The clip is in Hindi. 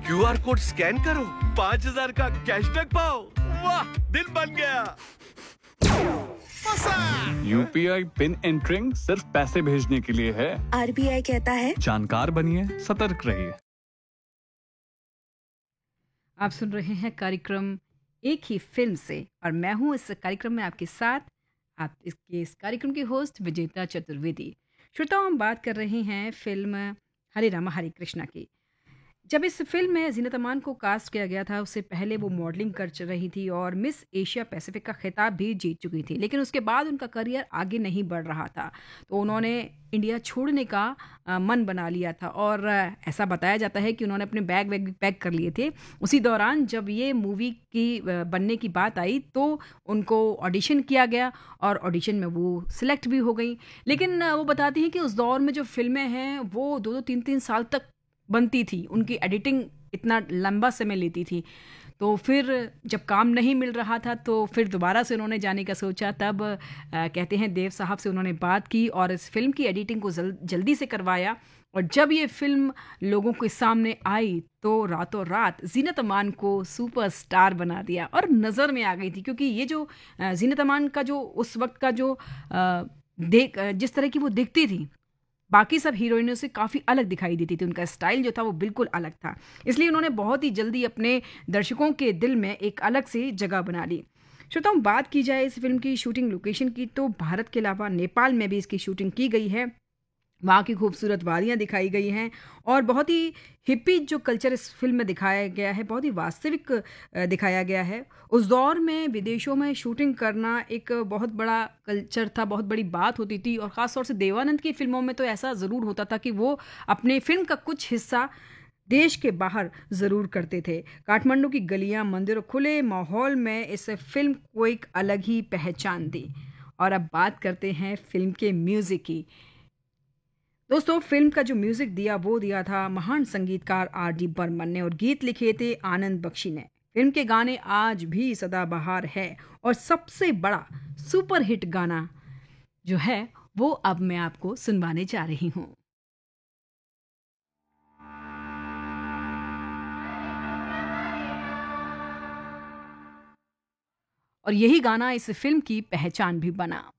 क्यूआर कोड स्कैन करो, 5,000 का कैशबैक पाओ। वाह, दिल बन गया। यूपीआई पिन एंटरिंग सिर्फ पैसे भेजने के लिए है। आरबीआई कहता है जानकार बनिए, सतर्क रहिए। आप सुन रहे हैं कार्यक्रम एक ही फिल्म से और मैं हूं इस कार्यक्रम में आपके साथ। आप इस कार्यक्रम की होस्ट विजेता चतुर्वेदी। श्रोताओं, हम बात कर रहे हैं फिल्म हरे रामा हरे कृष्णा की। जब इस फिल्म में जीनत अमान को कास्ट किया गया था, उससे पहले वो मॉडलिंग कर रही थी और मिस एशिया पैसिफिक का खिताब भी जीत चुकी थी, लेकिन उसके बाद उनका करियर आगे नहीं बढ़ रहा था, तो उन्होंने इंडिया छोड़ने का मन बना लिया था और ऐसा बताया जाता है कि उन्होंने अपने बैग पैक कर लिए थे। उसी दौरान जब ये मूवी की बनने की बात आई तो उनको ऑडिशन किया गया और ऑडिशन में वो सिलेक्ट भी हो गई। लेकिन वो बताती हैं कि उस दौर में जो फिल्में हैं वो 2-3 साल तक बनती थी, उनकी एडिटिंग इतना लंबा समय लेती थी। तो फिर जब काम नहीं मिल रहा था तो फिर दोबारा से उन्होंने जाने का सोचा। तब कहते हैं देव साहब से उन्होंने बात की और इस फिल्म की एडिटिंग को जल्दी से करवाया। और जब ये फिल्म लोगों के सामने आई तो रातों रात जीनत अमान को सुपरस्टार बना दिया और नज़र में आ गई थी, क्योंकि ये जो जीनत अमान का जो उस वक्त का जो जिस तरह की वो दिखती थी, बाकी सब हीरोइनों से काफ़ी अलग दिखाई देती थी। उनका स्टाइल जो था वो बिल्कुल अलग था, इसलिए उन्होंने बहुत ही जल्दी अपने दर्शकों के दिल में एक अलग से जगह बना ली। श्रोताओं, बात की जाए इस फिल्म की शूटिंग लोकेशन की तो भारत के अलावा नेपाल में भी इसकी शूटिंग की गई है। वहाँ की खूबसूरत वादियाँ दिखाई गई हैं और बहुत ही हिप्पी जो कल्चर इस फिल्म में दिखाया गया है, बहुत ही वास्तविक दिखाया गया है। उस दौर में विदेशों में शूटिंग करना एक बहुत बड़ा कल्चर था, बहुत बड़ी बात होती थी और ख़ास तौर से देवानंद की फिल्मों में तो ऐसा ज़रूर होता था कि वो अपने फिल्म का कुछ हिस्सा देश के बाहर ज़रूर करते थे। काठमांडू की गलियाँ, मंदिर और खुले माहौल में इस फिल्म को एक अलग ही पहचान दी। और अब बात करते हैं फिल्म के म्यूज़िक की। दोस्तों, फिल्म का जो म्यूजिक दिया था महान संगीतकार R.D. बर्मन ने और गीत लिखे थे आनंद बख्शी ने। फिल्म के गाने आज भी सदाबहार है और सबसे बड़ा सुपर हिट गाना जो है वो अब मैं आपको सुनवाने जा रही हूँ। और यही गाना इस फिल्म की पहचान भी बना।